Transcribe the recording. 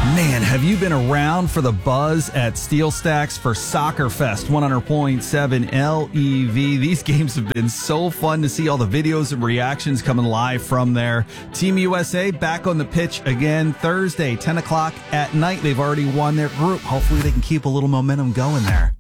Man, have you been around for the buzz at Steel Stacks for Soccer Fest 100.7 LEV? These games have been so fun to see all the videos and reactions coming live from there. Team USA back on the pitch again Thursday, 10 o'clock at night. They've already won their group. Hopefully they can keep a little momentum going there.